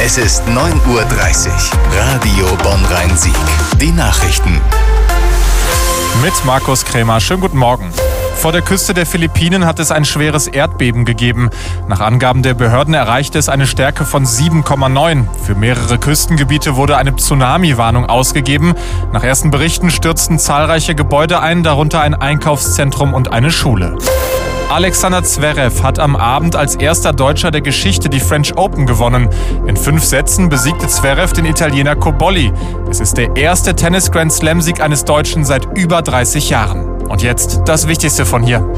Es ist 9:30 Uhr. Radio Bonn-Rhein-Sieg. Die Nachrichten. Mit Markus Krämer. Schönen guten Morgen. Vor der Küste der Philippinen hat es ein schweres Erdbeben gegeben. Nach Angaben der Behörden erreichte es eine Stärke von 7,9. Für mehrere Küstengebiete wurde eine Tsunami-Warnung ausgegeben. Nach ersten Berichten stürzten zahlreiche Gebäude ein, darunter ein Einkaufszentrum und eine Schule. Alexander Zverev hat am Abend als erster Deutscher der Geschichte die French Open gewonnen. In 5 Sätzen besiegte Zverev den Italiener Cobolli. Es ist der erste Tennis-Grand-Slam-Sieg eines Deutschen seit über 30 Jahren. Und jetzt das Wichtigste von hier.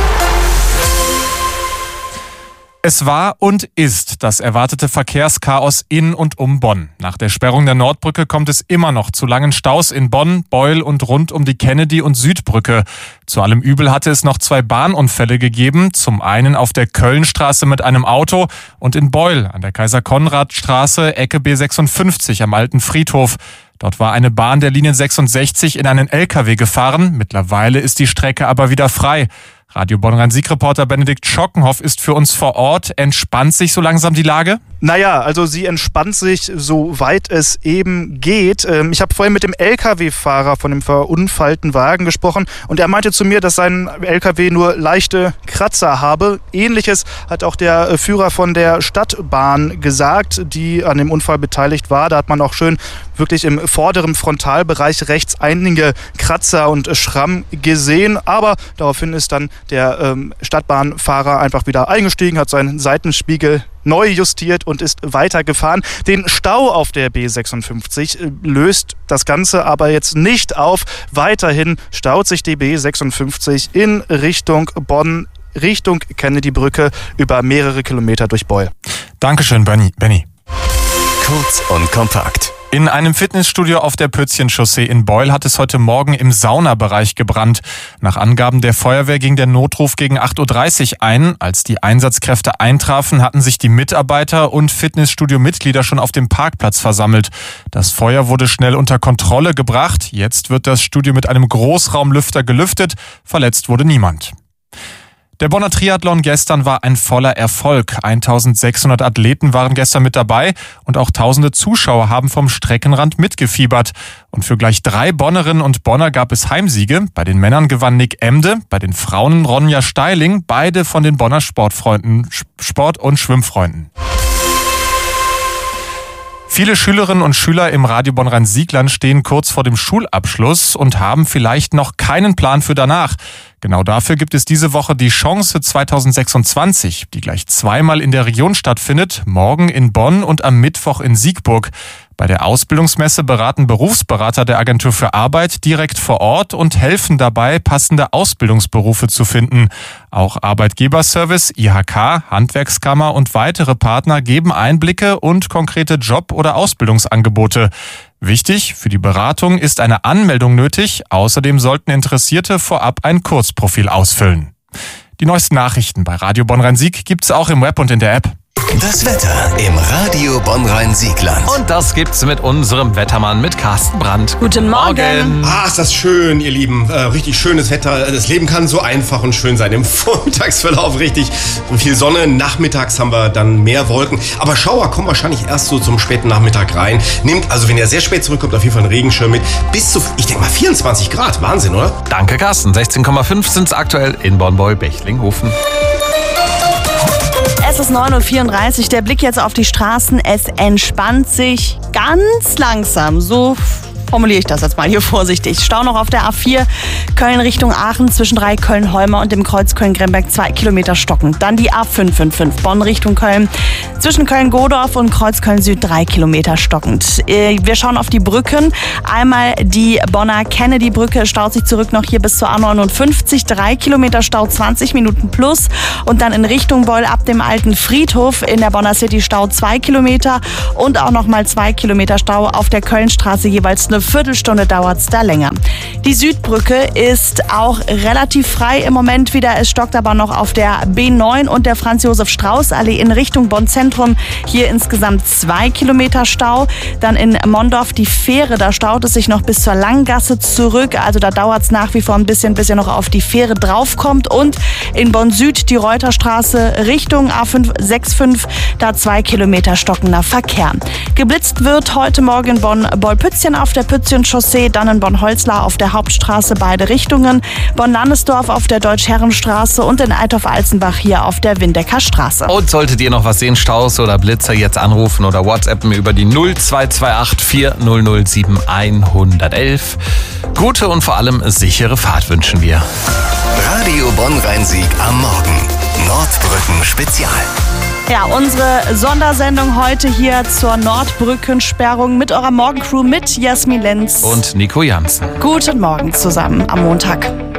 Es war und ist das erwartete Verkehrschaos in und um Bonn. Nach der Sperrung der Nordbrücke kommt es immer noch zu langen Staus in Bonn, Beul und rund um die Kennedy- und Südbrücke. Zu allem Übel hatte es noch 2 Bahnunfälle gegeben. Zum einen auf der Kölnstraße mit einem Auto und in Beul an der Kaiser-Konrad-Straße, Ecke B56 am Alten Friedhof. Dort war eine Bahn der Linie 66 in einen LKW gefahren. Mittlerweile ist die Strecke aber wieder frei. Radio Bonn-Rhein-Sieg-Reporter Benedikt Schockenhoff ist für uns vor Ort. Entspannt sich so langsam die Lage? Naja, also sie entspannt sich, soweit es eben geht. Ich habe vorhin mit dem LKW-Fahrer von dem verunfallten Wagen gesprochen und er meinte zu mir, dass sein LKW nur leichte Kratzer habe. Ähnliches hat auch der Führer von der Stadtbahn gesagt, die an dem Unfall beteiligt war. Da hat man auch schön wirklich im vorderen Frontalbereich rechts einige Kratzer und Schramm gesehen. Aber daraufhin ist dann der Stadtbahnfahrer einfach wieder eingestiegen, hat seinen Seitenspiegel neu justiert und ist weitergefahren. Den Stau auf der B56 löst das Ganze aber jetzt nicht auf. Weiterhin staut sich die B56 in Richtung Bonn, Richtung Kennedy-Brücke über mehrere Kilometer durch Beul. Dankeschön, Benny. Kurz und kompakt. In einem Fitnessstudio auf der Pötzchenchaussee in Beul hat es heute Morgen im Saunabereich gebrannt. Nach Angaben der Feuerwehr ging der Notruf gegen 8:30 Uhr ein. Als die Einsatzkräfte eintrafen, hatten sich die Mitarbeiter und Fitnessstudio-Mitglieder schon auf dem Parkplatz versammelt. Das Feuer wurde schnell unter Kontrolle gebracht. Jetzt wird das Studio mit einem Großraumlüfter gelüftet. Verletzt wurde niemand. Der Bonner Triathlon gestern war ein voller Erfolg. 1600 Athleten waren gestern mit dabei und auch tausende Zuschauer haben vom Streckenrand mitgefiebert. Und für gleich 3 Bonnerinnen und Bonner gab es Heimsiege. Bei den Männern gewann Nick Emde, bei den Frauen Ronja Steiling, beide von den Bonner Sport- und Schwimmfreunden. Viele Schülerinnen und Schüler im Radio Bonn-Rhein-Siegland stehen kurz vor dem Schulabschluss und haben vielleicht noch keinen Plan für danach. Genau dafür gibt es diese Woche die Chance 2026, die gleich 2-mal in der Region stattfindet, morgen in Bonn und am Mittwoch in Siegburg. Bei der Ausbildungsmesse beraten Berufsberater der Agentur für Arbeit direkt vor Ort und helfen dabei, passende Ausbildungsberufe zu finden. Auch Arbeitgeberservice, IHK, Handwerkskammer und weitere Partner geben Einblicke und konkrete Job- oder Ausbildungsangebote. Wichtig, für die Beratung ist eine Anmeldung nötig. Außerdem sollten Interessierte vorab ein Kurzprofil ausfüllen. Die neuesten Nachrichten bei Radio Bonn-Rhein-Sieg gibt's auch im Web und in der App. Das Wetter im Radio Bonn-Rhein-Siegland. Und das gibt's mit unserem Wettermann, mit Carsten Brandt. Guten Morgen. Ist das schön, ihr Lieben. Richtig schönes Wetter. Das Leben kann so einfach und schön sein. Im Vormittagsverlauf richtig viel Sonne. Nachmittags haben wir dann mehr Wolken. Aber Schauer kommen wahrscheinlich erst so zum späten Nachmittag rein. Nehmt also, wenn ihr sehr spät zurückkommt, auf jeden Fall einen Regenschirm mit. Bis zu, ich denke mal, 24 Grad. Wahnsinn, oder? Danke, Carsten. 16,5 sind's aktuell in Bonn-Beul-Bechlinghofen. Es ist 9:34 Uhr, der Blick jetzt auf die Straßen. Es entspannt sich ganz langsam, so formuliere ich das jetzt mal hier vorsichtig. Stau noch auf der A4 Köln Richtung Aachen zwischen 3 Köln-Holmer und dem Kreuz Köln-Gremberg 2 Kilometer stockend. Dann die A555 Bonn Richtung Köln zwischen Köln-Godorf und Kreuz Köln-Süd 3 Kilometer stockend. Wir schauen auf die Brücken. Einmal die Bonner Kennedy-Brücke staut sich zurück noch hier bis zur A59. 3 Kilometer Stau, 20 Minuten plus. Und dann in Richtung Beul ab dem Alten Friedhof in der Bonner City Stau 2 Kilometer und auch nochmal 2 Kilometer Stau auf der Kölnstraße, jeweils eine Viertelstunde dauert es da länger. Die Südbrücke ist auch relativ frei im Moment wieder. Es stockt aber noch auf der B9 und der Franz-Josef-Strauß-Allee in Richtung Bonn-Zentrum. Zentrum hier insgesamt 2 Kilometer Stau. Dann in Mondorf die Fähre, da staut es sich noch bis zur Langgasse zurück. Also da dauert es nach wie vor ein bisschen, bis ihr noch auf die Fähre draufkommt. Und in Bonn-Süd die Reuterstraße Richtung A565, da 2 Kilometer stockender Verkehr. Geblitzt wird heute Morgen in Bonn-Bollpützchen auf der Pützchen-Chaussee, dann in Bonn-Holzlar auf der Hauptstraße beide Richtungen, Bonn-Landesdorf auf der Deutsch-Herren-Straße und in Althoff-Alzenbach hier auf der Windecker Straße. Und solltet ihr noch was sehen, Staus oder Blitzer, jetzt anrufen oder WhatsAppen über die 0228 4007 111. Gute und vor allem sichere Fahrt wünschen wir. Radio Bonn-Rhein-Sieg am Morgen. Nordbrücken Spezial. Ja, unsere Sondersendung heute hier zur Nordbrückensperrung mit eurer Morgencrew mit Jasmin Lenz Und Nico Jansen. Guten Morgen zusammen am Montag.